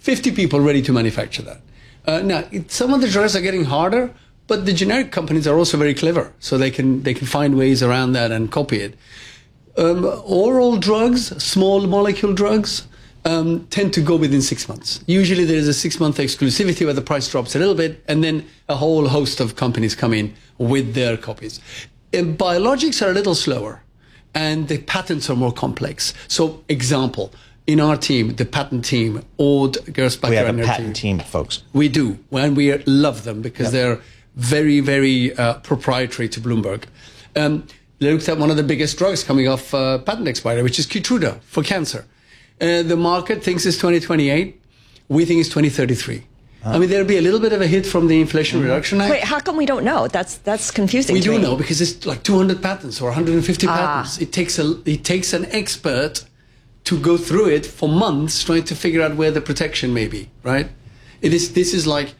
50 people ready to manufacture that. Now, some of the drugs are getting harder, but the generic companies are also very clever, so they can find ways around that and copy it. Oral drugs, small molecule drugs, tend to go within 6 months. Usually there is a 6-month exclusivity where the price drops a little bit, and then a whole host of companies come in with their copies. Biologics are a little slower, and the patents are more complex. So, example, in our team, the patent team, Aude Gersbacher. We have a patent team, folks. We do, and we love them because they're very, very proprietary to Bloomberg. They looked at one of the biggest drugs coming off patent expiry, which is Keytruda for cancer. The market thinks it's 2028. We think it's 2033. I mean, there'll be a little bit of a hit from the Inflation Reduction Act. Wait, how come we don't know? That's confusing. We do know because it's like 200 patents or 150 patents. It takes an expert to go through it for months trying to figure out where the protection may be, right? This is like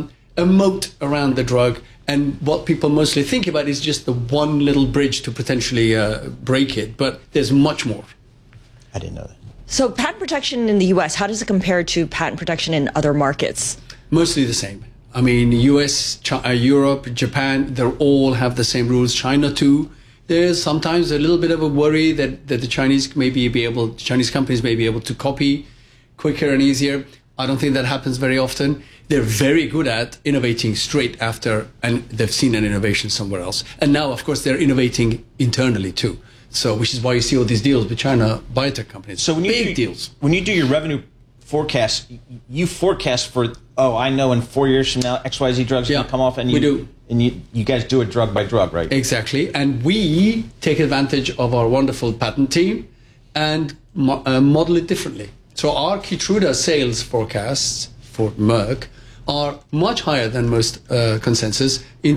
a moat around the drug, and what people mostly think about is just the one little bridge to potentially break it, but there's much more. I didn't know that. So patent protection in the U.S., how does it compare to patent protection in other markets? Mostly the same. I mean, U.S., Europe, Japan, they all have the same rules. China too. There's sometimes a little bit of a worry that the Chinese companies may be able to copy quicker and easier. I don't think that happens very often. They're very good at innovating straight after, and they've seen an innovation somewhere else. And now, of course, they're innovating internally too. So, which is why you see all these deals with China biotech companies. So big deals. When you do your revenue forecast, you forecast for, I know in 4 years from now, XYZ drugs are going to come off, and we do. And you guys do it drug by drug, right? Exactly. And we take advantage of our wonderful patent team and model it differently. So our Keytruda sales forecasts for Merck are much higher than most consensus in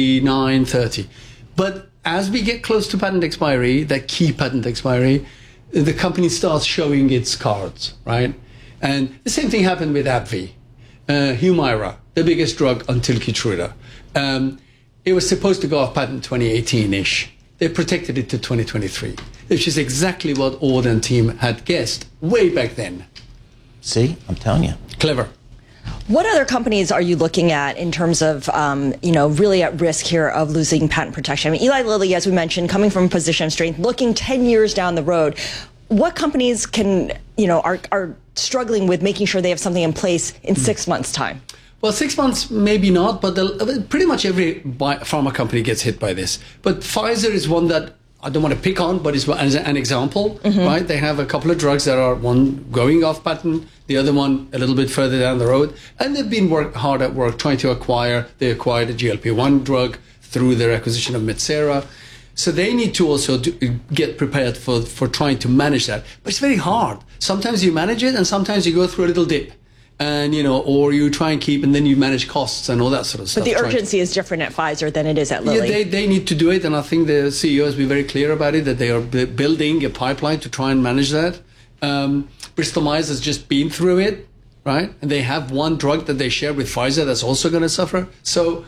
29, 30. But as we get close to patent expiry, that key patent expiry, the company starts showing its cards, right? And the same thing happened with AbbVie. Humira, the biggest drug until Keytruda. It was supposed to go off patent 2018-ish. They protected it to 2023, which is exactly what Aude and team had guessed way back then. See, I'm telling you. Clever. What other companies are you looking at in terms of, really at risk here of losing patent protection? I mean, Eli Lilly, as we mentioned, coming from a position of strength, looking 10 years down the road. What companies are struggling with making sure they have something in place in 6 months' time? Well, 6 months, maybe not, but pretty much every pharma company gets hit by this. But Pfizer is one that I don't want to pick on, but it's an example, right? They have a couple of drugs that are one going off patent, the other one a little bit further down the road. And they've been hard at work trying to they acquired a GLP-1 drug through their acquisition of Metsera. So they need to also get prepared for trying to manage that. But it's very hard. Sometimes you manage it and sometimes you go through a little dip. And, or you try and keep, and then you manage costs and all that sort of stuff. But the urgency is different at Pfizer than it is at Lilly. Yeah, they need to do it, and I think the CEO has been very clear about it, that they are building a pipeline to try and manage that. Bristol Myers has just been through it, right? And they have one drug that they share with Pfizer that's also going to suffer. So,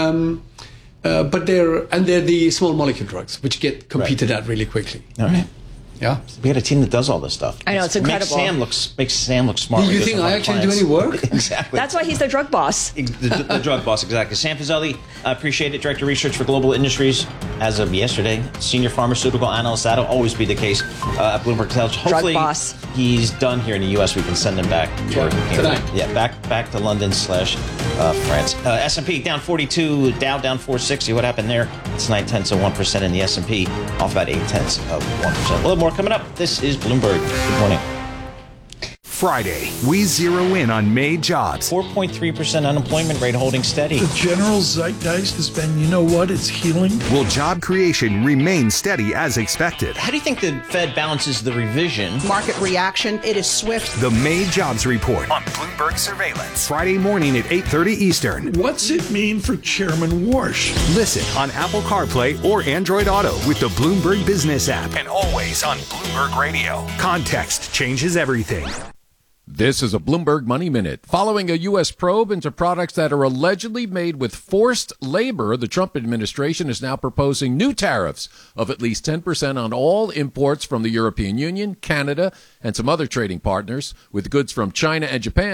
but they're the small molecule drugs, which get competed at really quickly. All right. Yeah, we had a team that does all this stuff. I know, it's incredible. Makes Sam look smart. Do you think I actually do any work? Exactly. That's why he's the drug boss. The drug boss, exactly. Sam Fazeli, appreciate it. Director of Research for Global Industries as of yesterday. Senior pharmaceutical analyst. That'll always be the case at Bloomberg Intelligence. Hopefully, drug boss. He's done here in the U.S. We can send him back to tonight. Yeah, back to London / France. S&P down 42, Dow down 460. What happened there? It's 0.9% in the S&P, off about 0.8%. A little more coming up. This is Bloomberg. Good morning. Friday, we zero in on May jobs. 4.3% unemployment rate holding steady. The general zeitgeist has been, it's healing. Will job creation remain steady as expected? How do you think the Fed balances the revision? Market reaction, it is swift. The May jobs report on Bloomberg Surveillance. Friday morning at 8:30 Eastern. What's it mean for Chairman Warsh? Listen on Apple CarPlay or Android Auto with the Bloomberg Business app. And always on Bloomberg Radio. Context changes everything. This is a Bloomberg Money Minute. Following a U.S. probe into products that are allegedly made with forced labor, the Trump administration is now proposing new tariffs of at least 10% on all imports from the European Union, Canada, and some other trading partners, with goods from China and Japan